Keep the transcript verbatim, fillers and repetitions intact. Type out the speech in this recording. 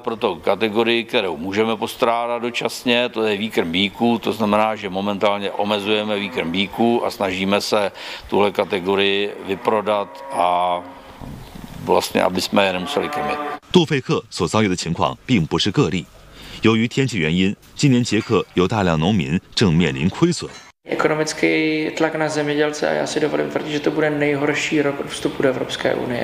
pro tu kategorii, kterou můžeme postrádat dočasně, to je výkrm bíků, to znamená, že momentálně omezujeme výkrm bíků a snažíme se tuhle kategorii vyprodat a vlastně, aby jsme je nemuseli krmit. 杜费克所遭遇的情况并不是个例，由于天气原因，今年捷克有大量农民正面临亏损。 Ekonomický tlak na zemědělce a já si dovolím tvrdit, že to bude nejhorší rok od vstupu do Evropské unie.